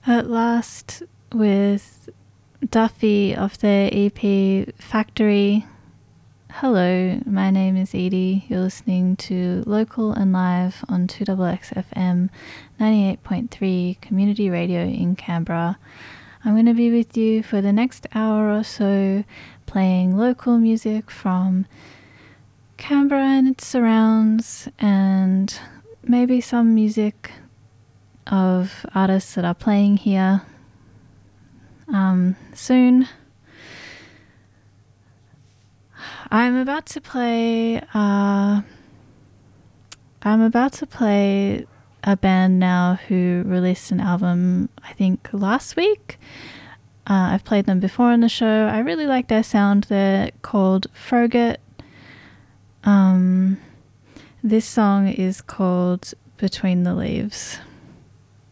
At Last with Duffy of their EP Factory. Hello, my name is Edie. You're listening to Local and Live on 2XXFM 98.3 Community Radio in Canberra. I'm going to be with you for the next hour or so, playing local music from Canberra and its surrounds, and maybe some music of artists that are playing here soon. I'm about to play a band now who released an album, I think, last week. I've played them before on the show. I really like their sound. They're called Froget. This song is called Between the Leaves.